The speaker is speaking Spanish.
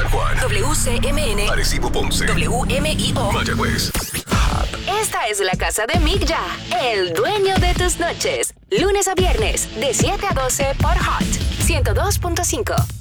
Juan, WCMN, Arecibo, Ponce, WMIO, Mayagüez. Esta es la casa de Migya, el dueño de tus noches. Lunes a viernes, de 7 a 12 por Hot 102.5.